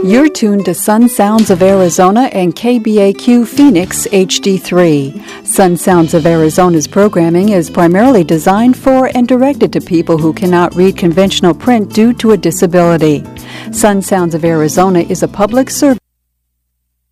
You're tuned to Sun Sounds of Arizona and KBAQ Phoenix HD3. Sun Sounds of Arizona's programming is primarily designed for and directed to people who cannot read conventional print due to a disability. Sun Sounds of Arizona is a public service